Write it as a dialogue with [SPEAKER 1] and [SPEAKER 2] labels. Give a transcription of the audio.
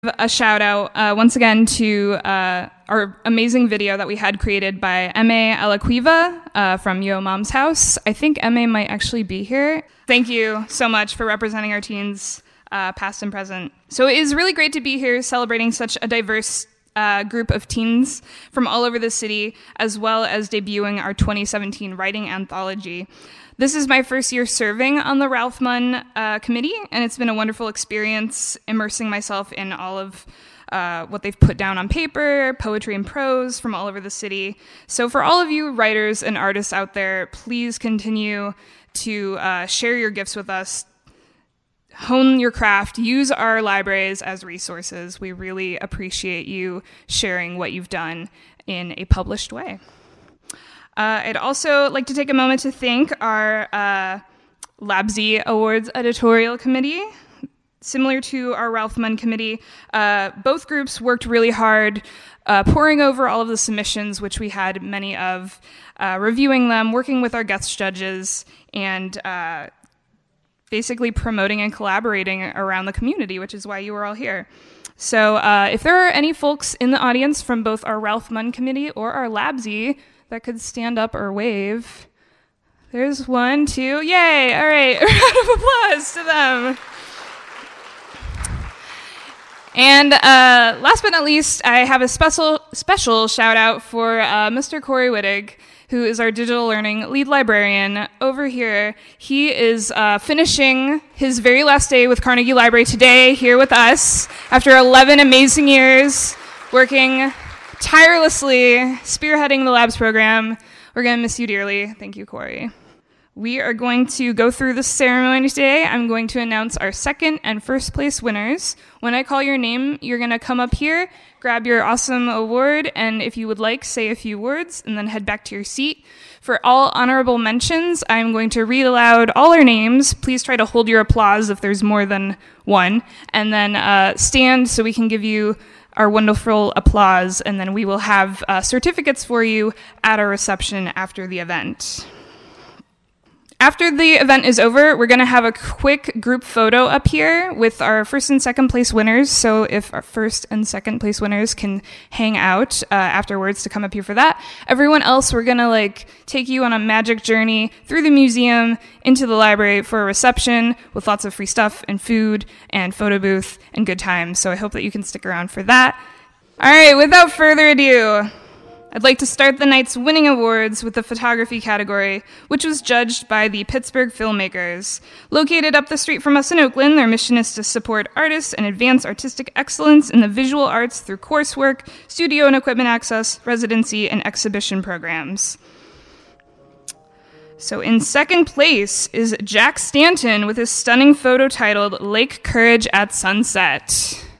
[SPEAKER 1] A shout out once again to our amazing video that we had created by Eme Alaquiva from Yo Mom's House. I think Eme might actually be here. Thank you so much for representing our teens, past and present. So it is really great to be here celebrating such a diverse group of teens from all over the city, as well as debuting our 2017 writing anthology. This is my first year serving on the Ralph Munn committee, and it's been a wonderful experience immersing myself in all of what they've put down on paper, poetry and prose from all over the city. So for all of you writers and artists out there, please continue to share your gifts with us, hone your craft, use our libraries as resources. We really appreciate you sharing what you've done in a published way. I'd also like to take a moment to thank our LABSI Awards Editorial Committee. Similar to our Ralph Munn committee, both groups worked really hard poring over all of the submissions, which we had many of, reviewing them, working with our guest judges, and basically promoting and collaborating around the community, which is why you are all here. So if there are any folks in the audience from both our Ralph Munn committee or our LABSI that could stand up or wave. There's one, two, yay! All right, a round of applause to them. And last but not least, I have a special shout out for Mr. Corey Wittig, who is our digital learning lead librarian over here. He is finishing his very last day with Carnegie Library today here with us after 11 amazing years working tirelessly, spearheading the labs program. We're going to miss you dearly. Thank you, Corey. We are going to go through the ceremony today. I'm going to announce our second and first place winners. When I call your name, you're going to come up here, grab your awesome award, and if you would like, say a few words, and then head back to your seat. For all honorable mentions, I'm going to read aloud all our names. Please try to hold your applause if there's more than one, and then stand so we can give you our wonderful applause, and then we will have certificates for you at our reception after the event. After the event is over, we're going to have a quick group photo up here with our first and second place winners. So if our first and second place winners can hang out afterwards to come up here for that. Everyone else, we're going to take you on a magic journey through the museum into the library for a reception with lots of free stuff and food and photo booth and good times. So I hope that you can stick around for that. All right, without further ado, I'd like to start the night's winning awards with the photography category, which was judged by the Pittsburgh Filmmakers. Located up the street from us in Oakland, their mission is to support artists and advance artistic excellence in the visual arts through coursework, studio and equipment access, residency, and exhibition programs. So in second place is Jack Stanton with his stunning photo titled Lake Courage at Sunset.